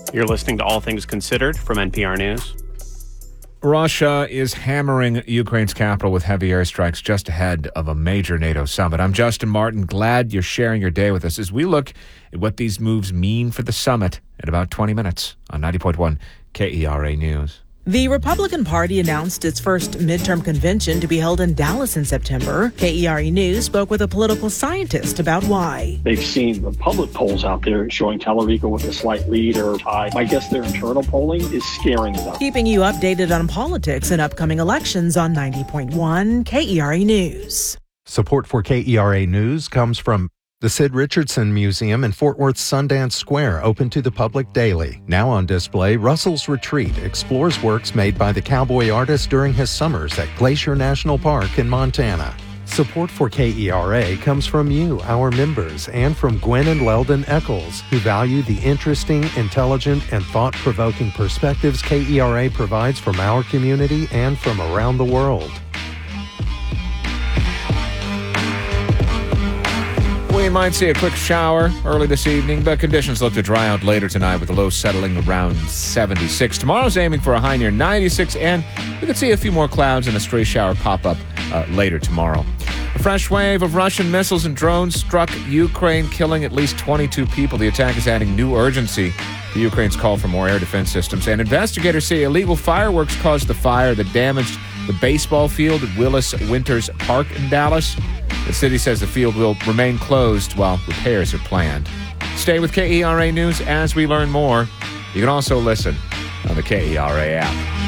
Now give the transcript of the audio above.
You're listening to All Things Considered from NPR News. Russia is hammering Ukraine's capital with heavy airstrikes just ahead of a major NATO summit. I'm Justin Martin. Glad you're sharing your day with us as we look at what these moves mean for the summit in about 20 minutes on 90.1 KERA News. The Republican Party announced its first midterm convention to be held in Dallas in September. KERA News spoke with a political scientist about why. They've seen the public polls out there showing Tallarico with a slight lead or tie. I guess their internal polling is scaring them. Keeping you updated on politics and upcoming elections on 90.1 KERA News. Support for KERA News comes from the Sid Richardson Museum in Fort Worth's Sundance Square, open to the public daily. Now on display, Russell's Retreat explores works made by the cowboy artist during his summers at Glacier National Park in Montana. Support for KERA comes from you, our members, and from Gwen and Leldon Eccles, who value the interesting, intelligent, and thought-provoking perspectives KERA provides from our community and from around the world. We might see a quick shower early this evening, but conditions look to dry out later tonight with the low settling around 76. Tomorrow's aiming for a high near 96, and we could see a few more clouds and a stray shower pop up later tomorrow. A fresh wave of Russian missiles and drones struck Ukraine, killing at least 22 people. The attack is adding new urgency to Ukraine's call for more air defense systems. And investigators say illegal fireworks caused the fire that damaged the baseball field at Willis Winters Park in Dallas. The city says the field will remain closed while repairs are planned. Stay with KERA News as we learn more. You can also listen on the KERA app.